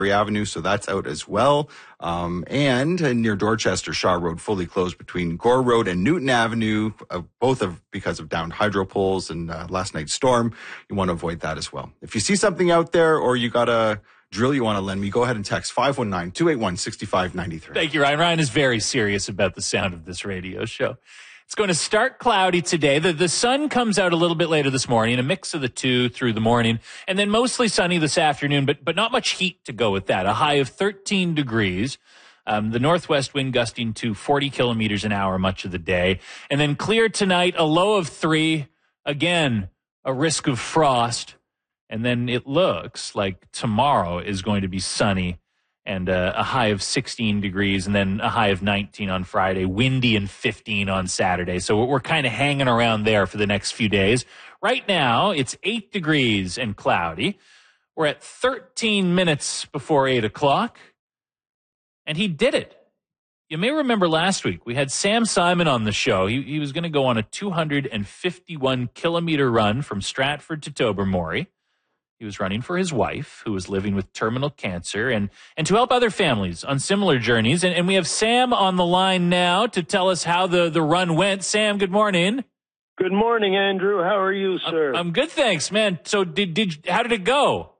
Avenue, so that's out as well. And near Dorchester, Shaw Road fully closed between Gore Road and Newton Avenue, because of downed hydro poles and last night's storm. You want to avoid that as well. If you see something out there or you got a drill you want to lend me, go ahead and text 519-281-6593. Thank you, Ryan. Ryan is very serious about the sound of this radio show. It's going to start cloudy today. The sun comes out a little bit later this morning, a mix of the two through the morning, and then mostly sunny this afternoon, but not much heat to go with that. A high of 13 degrees. The northwest wind gusting to 40 kilometers an hour much of the day. And then clear tonight, a low of 3. Again, a risk of frost. And then it looks like tomorrow is going to be sunny and a high of 16 degrees and then a high of 19 on Friday, windy and 15 on Saturday. So we're kind of hanging around there for the next few days. Right now, it's 8 degrees and cloudy. We're at 13 minutes before 8 o'clock. And he did it. You may remember last week we had Sam Simon on the show. He was going to go on a 251-kilometer run from Stratford to Tobermory. He was running for his wife, who was living with terminal cancer, and to help other families on similar journeys. And we have Sam on the line now to tell us how the run went. Sam, good morning. Good morning, Andrew. How are you, sir? I'm good, thanks, man. So how did it go?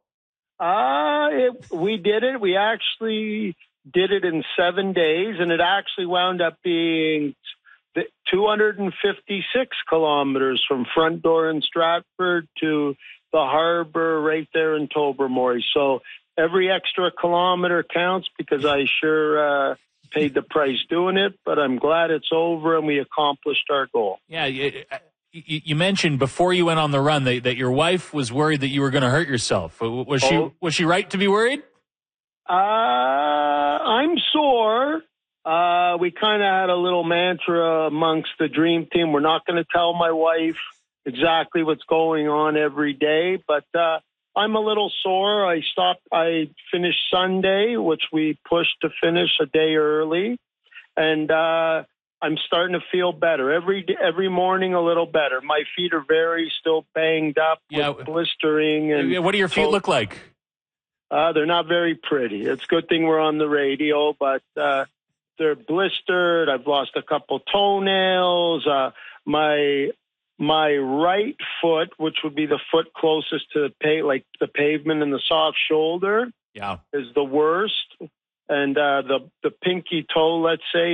We did it. We actually did it in 7 days, and it actually wound up being 256 kilometers from front door in Stratford to the harbor right there in Tobermory. So every extra kilometer counts because I sure paid the price doing it, but I'm glad it's over and we accomplished our goal. Yeah, you mentioned before you went on the run that your wife was worried that you were going to hurt yourself. Was she right to be worried? I'm sore. We kind of had a little mantra amongst the dream team. We're not going to tell my wife exactly what's going on every day, but I'm a little sore. I finished Sunday, which we pushed to finish a day early, and I'm starting to feel better. Every morning a little better. My feet are still banged up with blistering. And what do your feet look like? They're not very pretty. It's a good thing we're on the radio, but they're blistered. I've lost a couple toenails. My right foot, which would be the foot closest to the pavement and the soft shoulder, is the worst. And the pinky toe, let's say,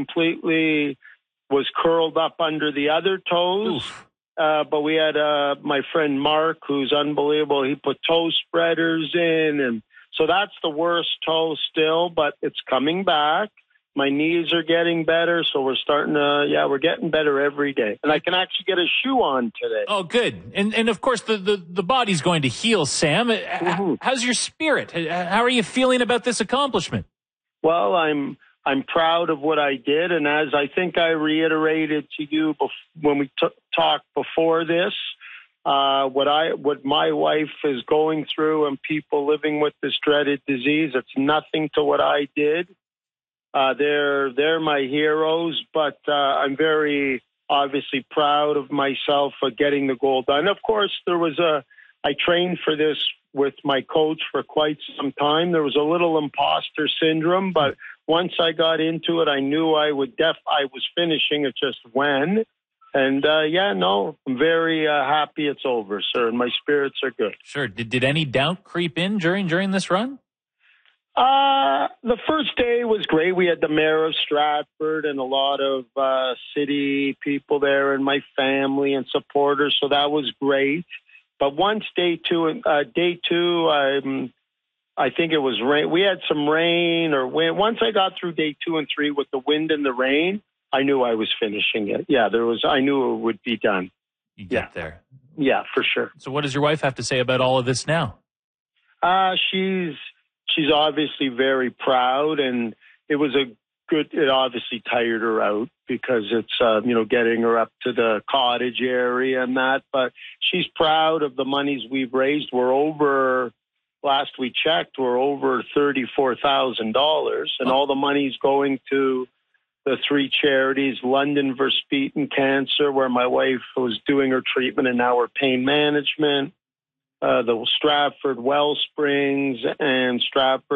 was curled up under the other toes. But we had my friend Mark, who's unbelievable. He put toe spreaders in, and so that's the worst toe still, but it's coming back. My knees are getting better, so we're we're getting better every day. And I can actually get a shoe on today. Oh, good. And of course, the body's going to heal, Sam. Mm-hmm. How's your spirit? How are you feeling about this accomplishment? Well, I'm proud of what I did, and as I think I reiterated to you when we talked before this, what my wife is going through and people living with this dreaded disease, it's nothing to what I did. They're my heroes, but I'm very obviously proud of myself for getting the goal done. Of course, I trained for this with my coach for quite some time. There was a little imposter syndrome, but once I got into it, I knew I was finishing. It's just when. And I'm very happy it's over, sir, and my spirits are good. Sure. Did any doubt creep in during this run? The first day was great. We had the mayor of Stratford and a lot of city people there and my family and supporters, so that was great. But once day two, I think it was rain. We had some rain or wind. Once I got through day 2 and 3 with the wind and the rain, I knew I was finishing it. Yeah, I knew it would be done. You get there. Yeah, for sure. So what does your wife have to say about all of this now? She's obviously very proud, and it obviously tired her out because it's, getting her up to the cottage area and that, but she's proud of the monies we've raised. Last we checked, we're over $34,000, and all the money's going to the 3 charities, London Verspeeten Cancer, where my wife was doing her treatment and now her pain management, the Stratford Wellsprings and Stratford